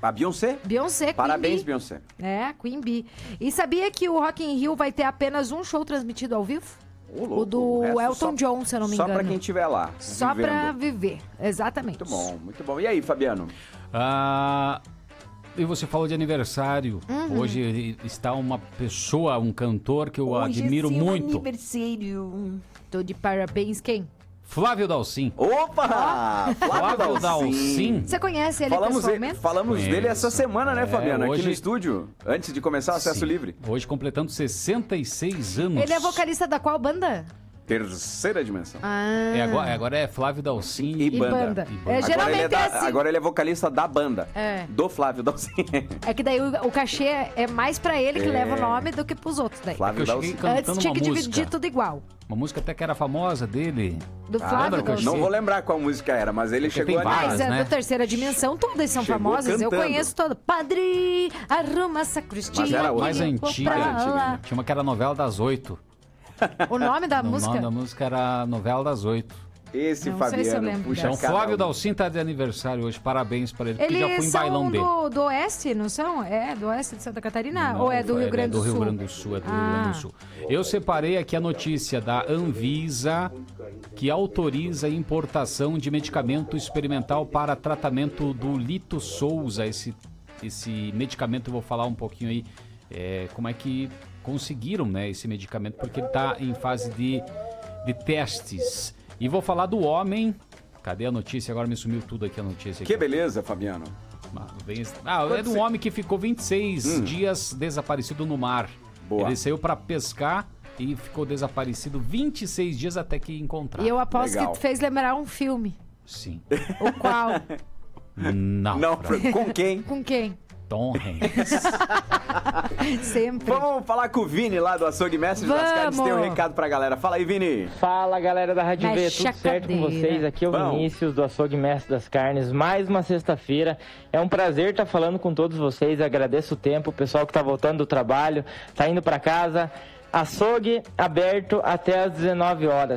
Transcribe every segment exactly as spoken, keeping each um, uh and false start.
A Beyoncé? Beyoncé, Queen Parabéns, Bee. Beyoncé. É, Queen Bee. E sabia que o Rock in Rio vai ter apenas um show transmitido ao vivo? Ô, louco, o do resto Elton só, John, se eu não me só engano. Só pra quem estiver lá. Só vivendo. pra viver, exatamente. Muito bom, muito bom. E aí, Fabiano? Ah, e você falou de aniversário. Uhum. Hoje está uma pessoa, um cantor que eu Hoje admiro é seu muito. aniversário. Tô de parabéns, quem? Flávio Dalcin. Opa! Flávio, Flávio Dalcin. Você conhece ele Falamos, pessoalmente? ele, falamos Conheço. dele essa semana, né, É, Fabiano? Aqui hoje- no estúdio, antes de começar o Acesso Sim. Livre. Hoje completando sessenta e seis anos. Ele é vocalista da qual banda? Terceira dimensão. Ah, É, agora, agora é Flávio Dalcin E e banda. banda. E banda. É, Agora ele, geralmente é é, da- assim. agora ele é vocalista da banda. É. Do Flávio Dalcin. É que daí o, o cachê é mais pra ele que É. leva o nome do que pros outros daí. Flávio Eu cheguei Dalcin. cantando Antes tinha uma que música. dividir tudo igual. Uma música até que era famosa dele. Do Ah, Flávio lembra que eu Dalcin. não vou lembrar qual música era, mas ele Porque chegou tem a várias. Mas é né? do Terceira Dimensão, todas são Chegou famosas. Eu cantando. conheço todas. Padre, arruma a sacristia. Mas era outra. Mais que antiga. pra Mais antiga, lá. né? Tinha uma que era novela das oito. O nome da O música? nome da música era novela das oito. Esse Não sei se eu Fabiano lembro puxa Então, dessa. cada Flávio um. Dalcin tá de aniversário hoje. Parabéns pra ele, porque já fui Eles em bailão são dele. do, do Oeste, não são? É, do Oeste de Santa Catarina? Não, Ou é do ele Rio Grande do, é do Sul? Rio Grande do Sul, é do Rio Ah. Grande do Sul. Eu separei aqui a notícia da Anvisa, que autoriza a importação de medicamento experimental para tratamento do Lito Souza. Esse, esse medicamento, eu vou falar um pouquinho aí, é, como é que conseguiram, né, esse medicamento, porque ele está em fase de, de testes. E vou falar do homem... Cadê a notícia? Agora me sumiu tudo aqui a notícia. Que Aqui. beleza, Fabiano. Ah, vem- Ah, é do homem que ficou vinte e seis dias desaparecido no mar. Boa. Ele saiu para pescar e ficou desaparecido vinte e seis dias até que encontrar. E eu aposto Legal. que fez lembrar um filme. Sim. O qual? Não. Não, Fran. com quem? Com quem? Tom Hanks. Sempre. Vamos falar com o Vini lá do Açougue Mestre das Carnes. Vamos. Tem um recado pra galera. Fala aí, Vini. Fala galera da Rádio Mexe V, tudo a certo com cadeira. vocês? Aqui é o Bom. Vinícius do Açougue Mestre das Carnes. Mais uma sexta-feira. É um prazer estar falando com todos vocês. Agradeço o tempo, o pessoal que tá voltando do trabalho, tá indo para casa. Açougue aberto até às dezenove horas.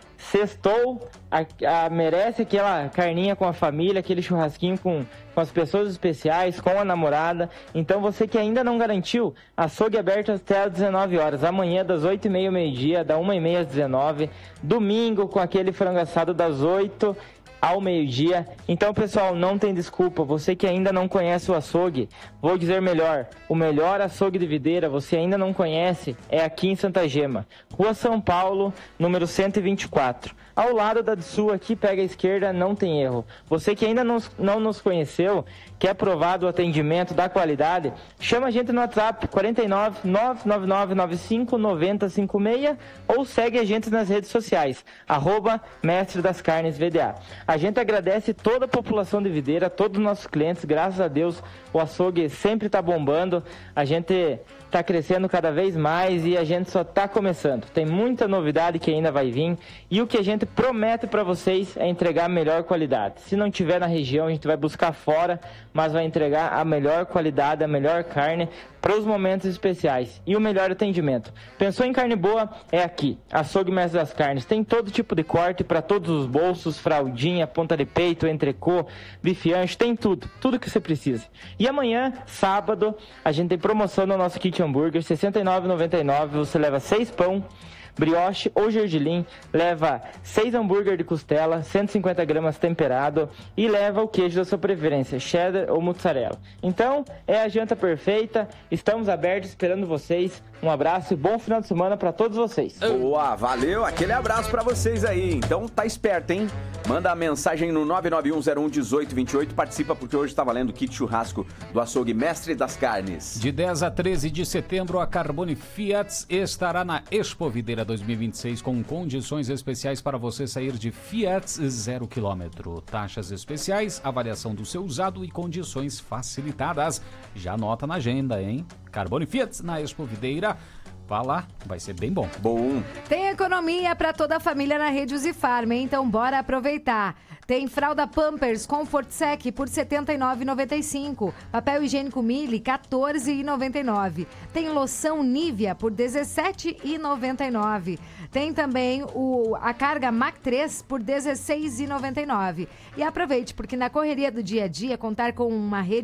Sextou, a, a, merece aquela carninha com a família, aquele churrasquinho com, com as pessoas especiais, com a namorada. Então você que ainda não garantiu, açougue aberto até às dezenove horas. Amanhã das oito e meia ao meio-dia, da uma e meia às dezenove. Domingo com aquele frango assado das oito ao meio-dia. Então, pessoal, não tem desculpa. Você que ainda não conhece o açougue, vou dizer melhor. O melhor açougue de Videira, você ainda não conhece, é aqui em Santa Gema. Rua São Paulo, número cento e vinte e quatro. Ao lado da Sul, aqui pega a esquerda, não tem erro. Você que ainda não, não nos conheceu, quer provar do atendimento, da qualidade, chama a gente no WhatsApp quarenta e nove, nove nove nove nove cinco, nove zero cinco seis ou segue a gente nas redes sociais, arroba Mestre das Carnes V D A. A gente agradece toda a população de Videira, todos os nossos clientes, graças a Deus o açougue sempre está bombando, a gente está crescendo cada vez mais e a gente só está começando. Tem muita novidade que ainda vai vir e o que a gente promete para vocês é entregar a melhor qualidade. Se não tiver na região, a gente vai buscar fora, mas vai entregar a melhor qualidade, a melhor carne para os momentos especiais e o melhor atendimento. Pensou em carne boa? É aqui. Açougue Mestre das Carnes. Tem todo tipo de corte para todos os bolsos, fraldinha, ponta de peito, entrecô, bife ancho, tem tudo. Tudo que você precisa. E amanhã, sábado, a gente tem promoção no nosso kit hambúrguer, sessenta e nove reais e noventa e nove centavos. Você leva seis pão, brioche ou gergelim, leva seis hambúrguer de costela, cento e cinquenta gramas temperado e leva o queijo da sua preferência, cheddar ou mozzarella. Então, é a janta perfeita, estamos abertos esperando vocês. Um abraço e bom final de semana para todos vocês. Boa, valeu. Aquele abraço pra vocês aí. Então tá esperto, hein? Manda a mensagem no nove nove um zero um um oito dois oito. Participa porque hoje tá valendo o kit churrasco do Açougue Mestre das Carnes. De dez a treze de setembro, a Carbone Fiat estará na Expo Videira dois mil e vinte e seis com condições especiais para você sair de Fiat zero quilômetro. Taxas especiais, avaliação do seu usado e condições facilitadas. Já anota na agenda, hein? Carbone Fiat na Expo Videira. Vá lá, vai ser bem bom. Bom. Tem economia para toda a família na Rede Usifarma, hein? Então bora aproveitar. Tem fralda Pampers Comfort Sec por setenta e nove reais e noventa e cinco centavos. Papel higiênico Mili, quatorze reais e noventa e nove centavos. Tem loção Nivea por dezessete reais e noventa e nove centavos. Tem também o, a carga Mac três por dezesseis reais e noventa e nove centavos. E aproveite, porque na correria do dia a dia, contar com uma rede